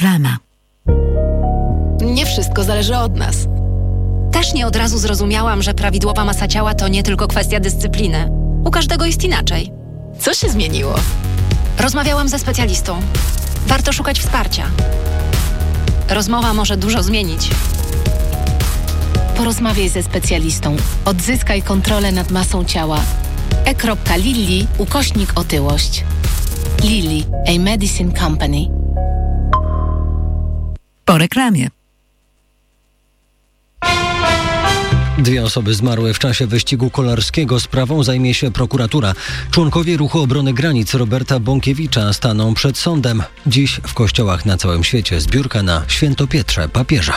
Reklama. Nie wszystko zależy od nas. Też nie od razu zrozumiałam, że prawidłowa masa ciała to nie tylko kwestia dyscypliny. U każdego jest inaczej. Co się zmieniło? Rozmawiałam ze specjalistą. Warto szukać wsparcia. Rozmowa może dużo zmienić. Porozmawiaj ze specjalistą. Odzyskaj kontrolę nad masą ciała. e.lilly/otyłość. Lilly, a medicine company. Po reklamie. 2 osoby zmarły w czasie wyścigu kolarskiego. Sprawą zajmie się prokuratura. Członkowie Ruchu Obrony Granic Roberta Bąkiewicza staną przed sądem. Dziś w kościołach na całym świecie zbiórka na Święto Pietrze Papieża.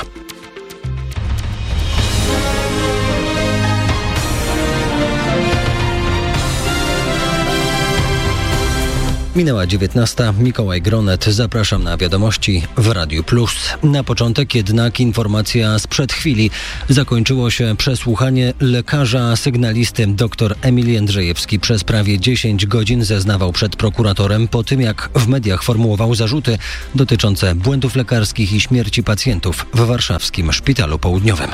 Minęła 19. Mikołaj Gronet. Zapraszam na wiadomości w Radiu Plus. Na początek jednak informacja sprzed chwili. Zakończyło się przesłuchanie lekarza sygnalisty. Dr Emil Jędrzejewski przez prawie 10 godzin zeznawał przed prokuratorem po tym, jak w mediach formułował zarzuty dotyczące błędów lekarskich i śmierci pacjentów w warszawskim Szpitalu Południowym.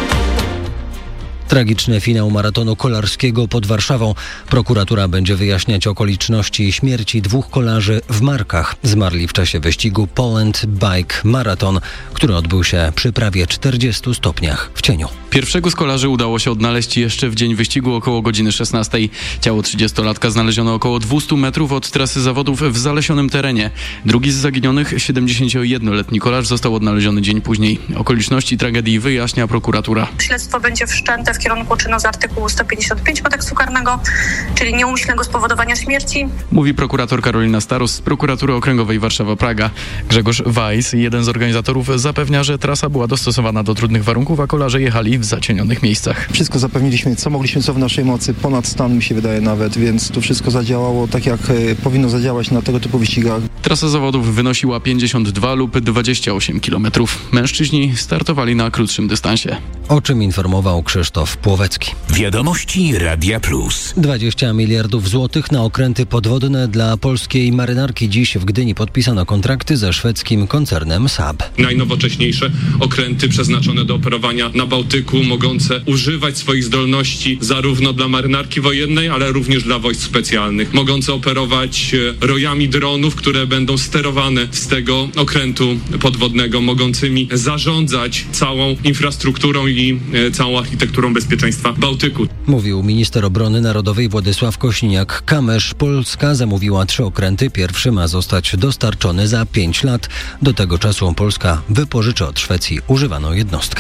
Tragiczny finał maratonu kolarskiego pod Warszawą. Prokuratura będzie wyjaśniać okoliczności śmierci 2 kolarzy w Markach. Zmarli w czasie wyścigu Poland Bike Marathon, który odbył się przy prawie 40 stopniach w cieniu. Pierwszego z kolarzy udało się odnaleźć jeszcze w dzień wyścigu około godziny 16. Ciało 30-latka znaleziono około 200 metrów od trasy zawodów w zalesionym terenie. Drugi z zaginionych, 71-letni kolarz, został odnaleziony dzień później. Okoliczności tragedii wyjaśnia prokuratura. Śledztwo będzie wszczęte w kierunku czynu z artykułu 155 kodeksu karnego, czyli nieumyślnego spowodowania śmierci. Mówi prokurator Karolina Starus z prokuratury okręgowej Warszawa-Praga. Grzegorz Weiss, jeden z organizatorów, zapewnia, że trasa była dostosowana do trudnych warunków, a kolarze jechali w zacienionych miejscach. Wszystko zapewniliśmy, co mogliśmy, co w naszej mocy, ponad stan mi się wydaje nawet, więc tu wszystko zadziałało tak, jak powinno zadziałać na tego typu wyścigach. Trasa zawodów wynosiła 52 lub 28 km. Mężczyźni startowali na krótszym dystansie. O czym informował Krzysztof Płowecki. Wiadomości Radia Plus. 20 miliardów złotych na okręty podwodne dla polskiej marynarki. Dziś w Gdyni podpisano kontrakty ze szwedzkim koncernem Saab. Najnowocześniejsze okręty przeznaczone do operowania na Bałtyku, mogące używać swoich zdolności zarówno dla marynarki wojennej, ale również dla wojsk specjalnych. Mogące operować rojami dronów, które będą sterowane z tego okrętu podwodnego, mogącymi zarządzać całą infrastrukturą i całą architekturą bezpieczeństwa Bałtyku. Mówił minister obrony narodowej Władysław Kośniak-Kamysz. Polska zamówiła 3 okręty. Pierwszy ma zostać dostarczony za 5 lat. Do tego czasu Polska wypożyczy od Szwecji używaną jednostkę.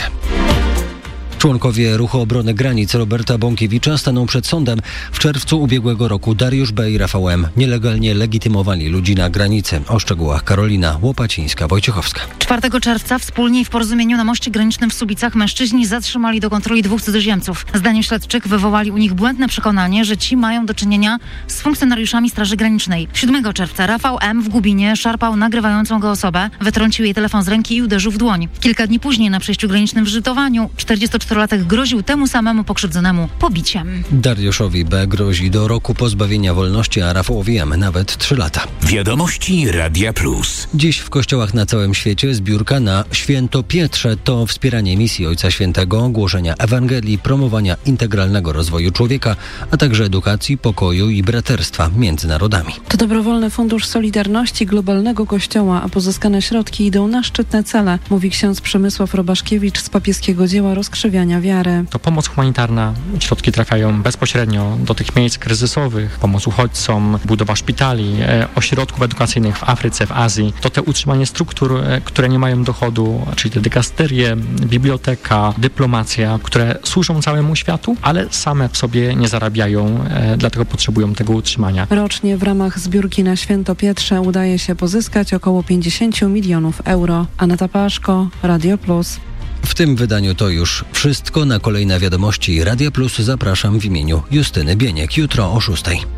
Członkowie Ruchu Obrony Granic Roberta Bąkiewicza staną przed sądem. W czerwcu ubiegłego roku Dariusz B. i Rafał M. nielegalnie legitymowali ludzi na granicy. O szczegółach Karolina Łopacińska-Wojciechowska. 4 czerwca wspólnie i w porozumieniu na moście granicznym w Słubicach mężczyźni zatrzymali do kontroli 2 cudzoziemców. Zdaniem śledczych wywołali u nich błędne przekonanie, że ci mają do czynienia z funkcjonariuszami Straży Granicznej. 7 czerwca Rafał M. w Gubinie szarpał nagrywającą go osobę, wytrącił jej telefon z ręki i uderzył w dłoń. Kilka dni później na przejściu granicznym w Żytowaniu 44-latek groził temu samemu pokrzywdzonemu pobiciem. Dariuszowi B. grozi do roku pozbawienia wolności, a Rafałowi M. nawet 3 lata. Wiadomości Radia Plus. Dziś w kościołach na całym świecie zbiórka na Święto Pietrze. To wspieranie misji Ojca Świętego, głoszenia Ewangelii, promowania integralnego rozwoju człowieka, a także edukacji, pokoju i braterstwa między narodami. To dobrowolny fundusz Solidarności Globalnego Kościoła, a pozyskane środki idą na szczytne cele, mówi ksiądz Przemysław Robaszkiewicz z papieskiego dzieła Rozkrzywiania wiary. To pomoc humanitarna. Środki trafiają bezpośrednio do tych miejsc kryzysowych, pomoc uchodźcom, budowa szpitali, ośrodków edukacyjnych w Afryce, w Azji. To te utrzymanie struktur, które nie mają dochodu, czyli te dykasterie, biblioteka, dyplomacja, które służą całemu światu, ale same w sobie nie zarabiają, dlatego potrzebują tego utrzymania. Rocznie w ramach zbiórki na Święto Pietrze udaje się pozyskać około 50 milionów euro. Aneta Paszko, Radio Plus. W tym wydaniu to już wszystko. Na kolejne wiadomości Radia Plus zapraszam w imieniu Justyny Bieniek. Jutro o 6:00.